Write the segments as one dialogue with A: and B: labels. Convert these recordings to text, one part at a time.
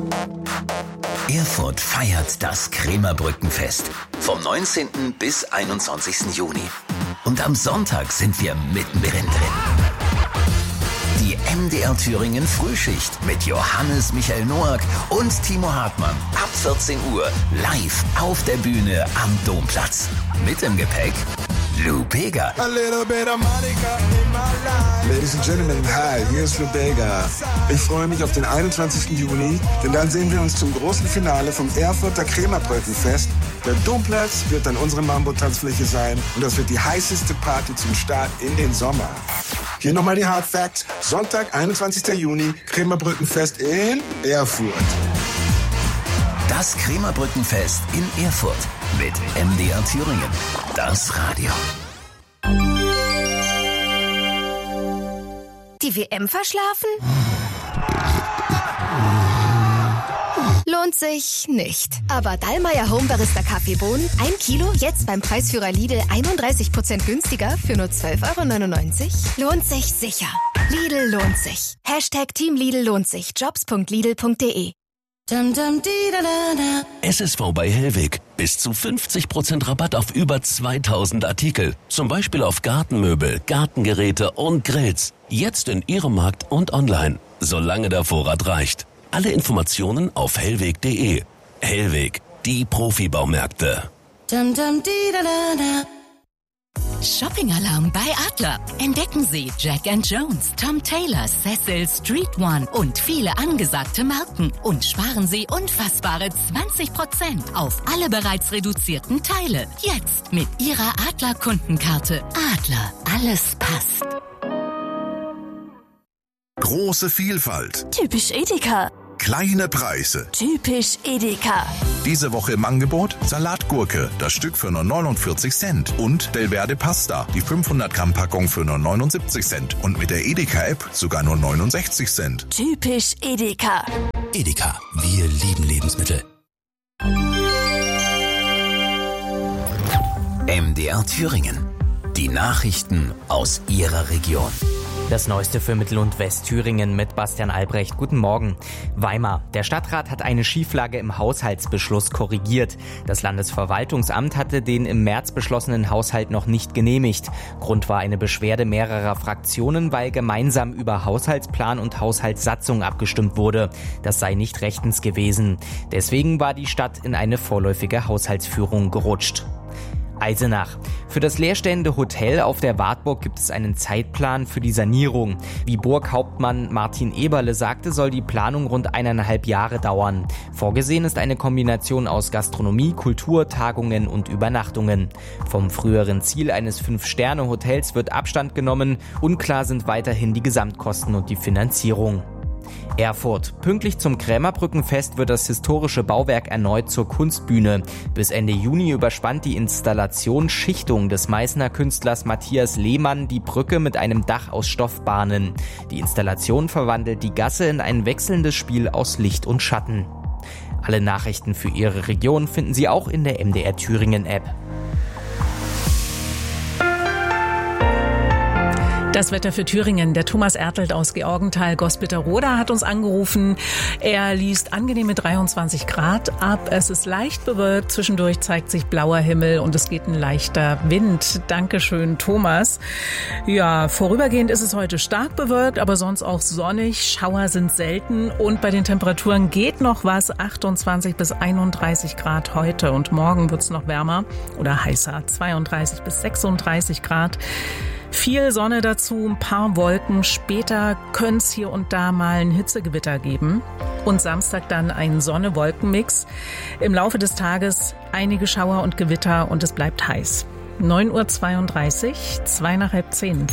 A: Erfurt feiert das Krämerbrückenfest vom 19. bis 21. Juni. Und am Sonntag sind wir mittendrin drin. Die MDR Thüringen Frühschicht mit Johannes Michael Noack und Timo Hartmann ab 14 Uhr live auf der Bühne am Domplatz. Mit im Gepäck Lou Bega.
B: Ladies and Gentlemen, hi, hier ist Lou Bega. Ich freue mich auf den 21. Juni, denn dann sehen wir uns zum großen Finale vom Erfurter Krämerbrückenfest. Der Domplatz wird dann unsere Mambo-Tanzfläche sein und das wird die heißeste Party zum Start in den Sommer. Hier nochmal die Hard Facts. Sonntag, 21. Juni, Krämerbrückenfest in Erfurt.
A: Das Krämerbrückenfest in Erfurt mit MDR Thüringen. Das Radio.
C: Die WM verschlafen? Lohnt sich nicht. Aber Dallmayr Home Barista Kaffeebohnen, 1 Kilo, jetzt beim Preisführer Lidl 31% günstiger für nur 12,99 €? Lohnt sich sicher. Lidl lohnt sich. #Team Lidl lohnt sich. Jobs.lidl.de.
D: SSV bei Hellweg. Bis zu 50% Rabatt auf über 2000 Artikel. Zum Beispiel auf Gartenmöbel, Gartengeräte und Grills. Jetzt in Ihrem Markt und online. Solange der Vorrat reicht. Alle Informationen auf hellweg.de. Hellweg, die Profibaumärkte.
E: Shopping-Alarm bei Adler. Entdecken Sie Jack & Jones, Tom Taylor, Cecil, Street One und viele angesagte Marken. Und sparen Sie unfassbare 20% auf alle bereits reduzierten Teile. Jetzt mit Ihrer Adler-Kundenkarte. Adler, alles passt.
F: Große Vielfalt.
C: Typisch Edeka.
F: Kleine Preise.
C: Typisch Edeka.
F: Diese Woche im Angebot Salatgurke, das Stück für nur 49 Cent. Und Delverde Pasta, die 500 Gramm Packung für nur 79 Cent. Und mit der Edeka-App sogar nur 69 Cent.
C: Typisch Edeka.
A: Edeka, wir lieben Lebensmittel. MDR Thüringen. Die Nachrichten aus Ihrer Region.
G: Das Neueste für Mittel- und Westthüringen mit Bastian Albrecht. Guten Morgen. Weimar. Der Stadtrat hat eine Schieflage im Haushaltsbeschluss korrigiert. Das Landesverwaltungsamt hatte den im März beschlossenen Haushalt noch nicht genehmigt. Grund war eine Beschwerde mehrerer Fraktionen, weil gemeinsam über Haushaltsplan und Haushaltssatzung abgestimmt wurde. Das sei nicht rechtens gewesen. Deswegen war die Stadt in eine vorläufige Haushaltsführung gerutscht. Eisenach. Für das leerstehende Hotel auf der Wartburg gibt es einen Zeitplan für die Sanierung. Wie Burghauptmann Martin Eberle sagte, soll die Planung rund 1,5 Jahre dauern. Vorgesehen ist eine Kombination aus Gastronomie, Kultur, Tagungen und Übernachtungen. Vom früheren Ziel eines 5-Sterne-Hotels wird Abstand genommen. Unklar sind weiterhin die Gesamtkosten und die Finanzierung. Erfurt. Pünktlich zum Krämerbrückenfest wird das historische Bauwerk erneut zur Kunstbühne. Bis Ende Juni überspannt die Installation Schichtung des Meißner Künstlers Matthias Lehmann die Brücke mit einem Dach aus Stoffbahnen. Die Installation verwandelt die Gasse in ein wechselndes Spiel aus Licht und Schatten. Alle Nachrichten für Ihre Region finden Sie auch in der MDR Thüringen App.
H: Das Wetter für Thüringen. Der Thomas Ertelt aus Georgenthal-Gosbitterroda hat uns angerufen. Er liest angenehme 23 Grad ab. Es ist leicht bewölkt. Zwischendurch zeigt sich blauer Himmel und es geht ein leichter Wind. Dankeschön, Thomas. Ja, vorübergehend ist es heute stark bewölkt, aber sonst auch sonnig. Schauer sind selten und bei den Temperaturen geht noch was. 28 bis 31 Grad heute und morgen wird es noch wärmer oder heißer. 32 bis 36 Grad. Viel Sonne dazu, ein paar Wolken. Später könnte es hier und da mal ein Hitzegewitter geben. Und Samstag dann ein Sonne-Wolken-Mix. Im Laufe des Tages einige Schauer und Gewitter und es bleibt heiß. 9:32 Uhr, 9:55.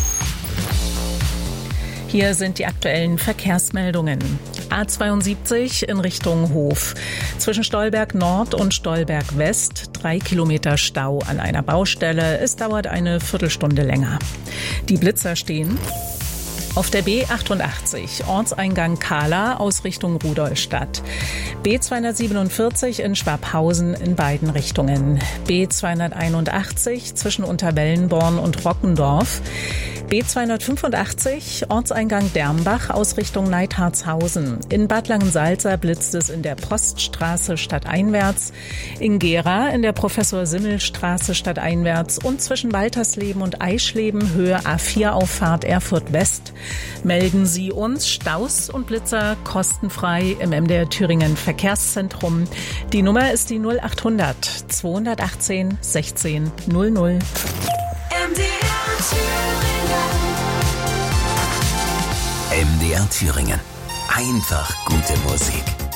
H: Hier sind die aktuellen Verkehrsmeldungen. A72 in Richtung Hof. Zwischen Stolberg Nord und Stolberg West 3 Kilometer Stau an einer Baustelle. Es dauert eine Viertelstunde länger. Die Blitzer stehen auf der B88, Ortseingang Kahla aus Richtung Rudolstadt. B247 in Schwabhausen in beiden Richtungen. B281 zwischen Unterwellenborn und Rockendorf. B285, Ortseingang Dermbach aus Richtung Neidhartshausen. In Bad Langensalza blitzt es in der Poststraße stadteinwärts, in Gera in der Professor-Simmel-Straße stadteinwärts und zwischen Waltersleben und Eischleben Höhe A4-Auffahrt Erfurt West. Melden Sie uns Staus und Blitzer kostenfrei im MDR Thüringen Verkehrszentrum. Die Nummer ist die 0800 218 16 00.
A: MDR Thüringen. Einfach gute Musik.